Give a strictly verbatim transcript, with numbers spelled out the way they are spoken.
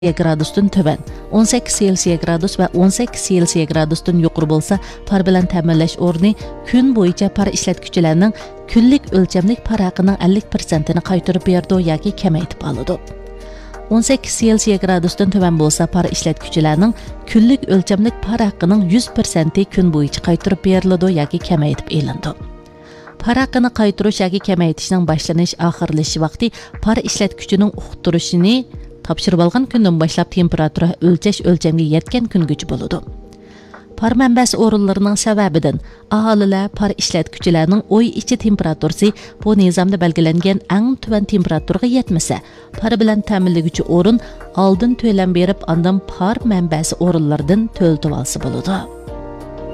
gradusdan töven, on sakkiz Selsiya gradus va on sakkiz Selsiya gradusdan yuqori bo'lsa, par bilan ta'minlash o'rni kun bo'yicha par ishlatuvchilarning kunlik o'lchamlik par haqining ellik persentini qaytarib berdi yoki kamaytib oladi. on sakkiz Selsiya gradusdan töven bo'lsa, par ishlatuvchilarning kunlik o'lchamlik par haqining yuz persenti kun bo'yicha qaytarib beriladi yoki kamaytib elindi. Par haqqini qaytarish yoki kamaytirishning boshlanish oxirlash vaqti par ishlatuvchining uqtirishini topshirib olgan kundan boshlab temperatura o'lchash o'lchamga yetgan kungacha bo'ladi. Par manbasi o'rinlarining sababidan aholilar par ishlatuvchilarning oy ichi temperaturasi bu nizomda belgilangan eng tuvan temperaturaga yetmasa, par bilan ta'minlovchi o'rin oldin to'lam berib, ondan par manbasi o'rinlaridan to'ltib olsa bo'ladi.